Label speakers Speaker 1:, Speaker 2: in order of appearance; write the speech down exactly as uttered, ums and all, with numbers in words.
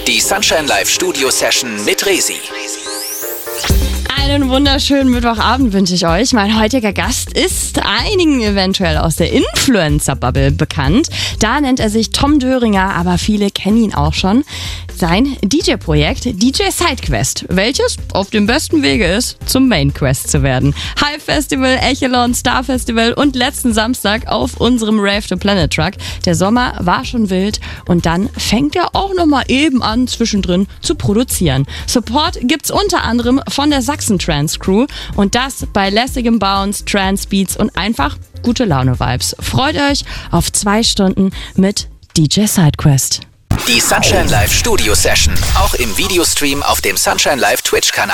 Speaker 1: Die Sunshine Live Studio Session mit Resi.
Speaker 2: Einen wunderschönen Mittwochabend wünsche ich euch. Mein heutiger Gast ist einigen eventuell aus der Influencer-Bubble bekannt. Da nennt er sich Tom Döringer, aber viele kennen ihn auch schon. Sein D J-Projekt D J Sidequest, welches auf dem besten Wege ist, zum Main Quest zu werden. Hive Festival, Echelon, Star Festival und letzten Samstag auf unserem Rave the Planet Truck. Der Sommer war schon wild und dann fängt er auch nochmal eben an, zwischendrin zu produzieren. Support gibt's unter anderem von der Sachsen Trance Crew und das bei lässigem Bounce, Trance Beats und einfach gute Laune Vibes. Freut euch auf zwei Stunden mit D J Sidequest.
Speaker 1: Die Sunshine Live Studio Session, auch im Videostream auf dem Sunshine Live Twitch-Kanal.